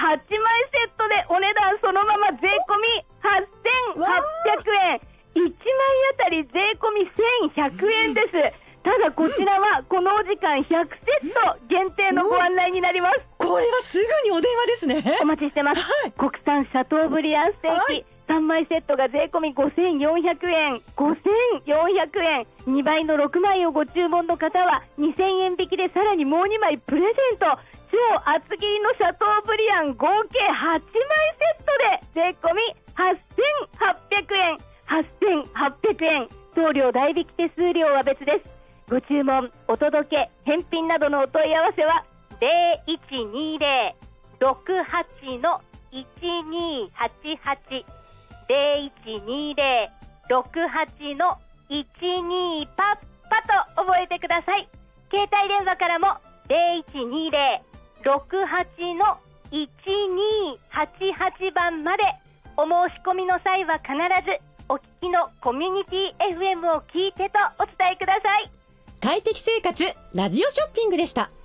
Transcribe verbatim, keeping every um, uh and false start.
はちまいセットでお値段そのまま税込みはっせんはっぴゃくえん、いちまいあたり税込みせんひゃくえんです。ただこちらはこのお時間ひゃくセット限定のご案内になります。 これはすぐにお電話ですね。 お待ちしてます、はい、国産シャトーブリアンステーキ、はい、さんまいセットが税込みごせんよんひゃくえん、ごせんよんひゃくえん、にばいのろくまいをご注文の方はにせんえん引きでさらにもうにまいプレゼント。超厚切りのシャトーブリアン合計はちまいセットで税込みはっせんはっぴゃくえん、はっせんはっぴゃくえん、送料代引き手数料は別です。ご注文、お届け、返品などのお問い合わせはゼロいちにゼロ ろくはち のいちにはちはち ゼロいちにゼロ ろくはち のいちにパッパと覚えてください。携帯電話からもゼロいちにゼロ ろくはち のいちにはちはちばんまで。お申し込みの際は必ずお聞きのコミュニティ エフエム を聞いてとお伝えください。 快適生活ラジオショッピングでした。